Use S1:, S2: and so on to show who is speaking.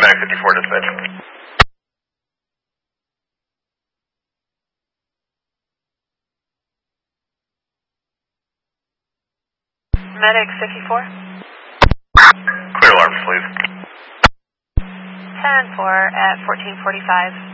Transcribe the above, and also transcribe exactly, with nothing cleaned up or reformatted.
S1: Medic fifty-four dispatch.
S2: Medic fifty-four.
S1: Clear alarms, please.
S2: ten four at fourteen forty-five.